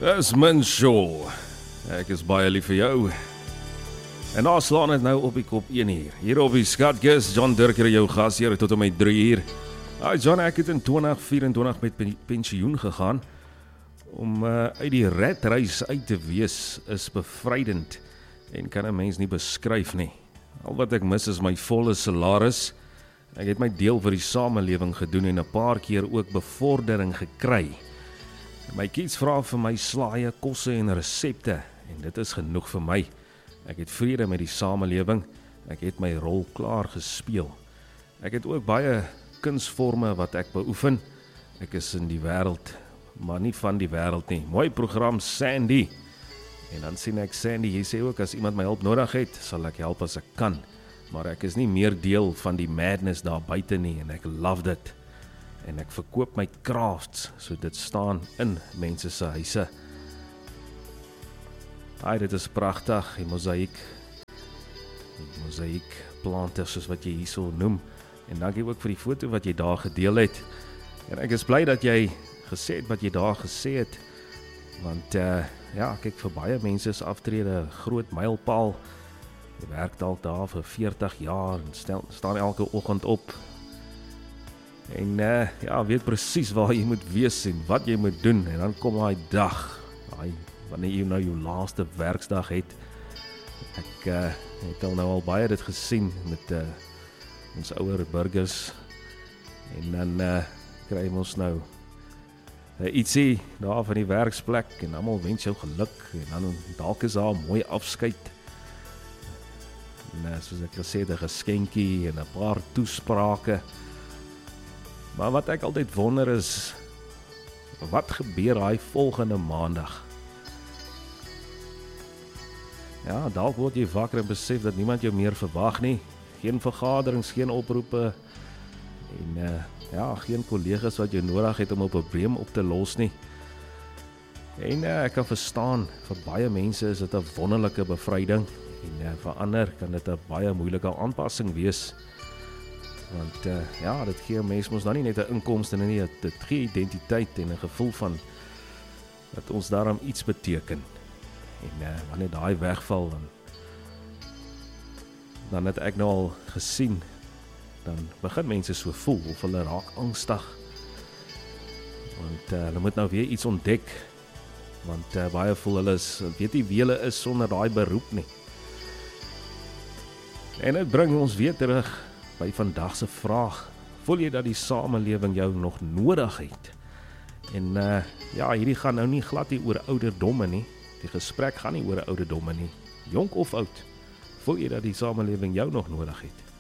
Dis Min Shaw. Ek is baie lief vir jou. En daar slaan het nou op die kop 1 uur. Hier op die Skatkis, John Durker jou gasheer tot om my 3 uur. John, ek het in 2024 met pensioen gegaan. Om uit die redreis uit te wees is bevrydend en kan 'n mens nie beskryf nie. Al wat ek mis is my volle salaris. Ek het my deel vir die samelewing gedoen en 'n paar keer ook bevordering gekry. My kids vra vir my slaaie, kosse en resepte en dit is genoeg vir my. Ek het vrede met die samelewing. Ek het my rol klaar gespeel. Ek het ook baie kunsvorme wat ek beoefen. Ek is in die wêreld, maar nie van die wêreld nie. Mooi program Sandy. En dan sien ek Sandy, jy sê ook as iemand my hulp nodig het, sal ek help as ek kan. Maar ek is nie meer deel van die madness daar buite nie en ek love dit. En ek verkoop my crafts, so dit staan in mense se huise. Dit is pragtig, die mosaïek plante soos wat jy hierso noem. En dankie ook vir die foto wat jy daar gedeel het. En ek is bly dat jy gesê het wat jy daar gesê het. Want kyk, vir baie mense is aftrede 'n groot mylpaal. Jy werk dalk daar vir 40 jaar en staan elke oggend op. En weet presies waar jy moet wees en wat jy moet doen. En dan kom daai dag, wanneer jy nou jou laaste werksdag het. Ek het al baie dit gesien met ons ouer burgers. En dan kry ons nou ietsie daar van die werksplek en almal wens jou geluk en dan dalk is daar 'n mooi afskeid. En soos ek gesê het, 'n geskenkie en 'n paar toesprake. Maar wat ek altyd wonder is, wat gebeur daai volgende maandag? Ja, dalk word jy wakker en besef dat niemand jou meer verwag nie. Geen vergaderings, geen oproepe en geen kollegas wat jou nodig het om 'n probleem op te los nie. En ek kan verstaan, vir baie mense is dit 'n wonderlike bevryding en vir ander kan dit 'n baie moeilike aanpassing wees. Want dit gee 'n mens mos nou nie net 'n inkomste nie, dit gee identiteit en 'n gevoel van dat ons daarom iets beteken. En wanneer daai wegval dan het ek nou al gesien, dan begin mense so voel of hulle raak angstig. Want hulle moet nou weer iets ontdek. Want baie voel hulle weet nie wie hulle is sonder daai beroep nie. En dit bring ons weer terug by vandag se vraag. Voel jy dat die samelewing jou nog nodig het? En hierdie gaan nou nie glad nie oor ouderdomme nie. Die gesprek gaan nie oor ouderdomme nie. Jonk of oud. Voel jy dat die samelewing jou nog nodig het?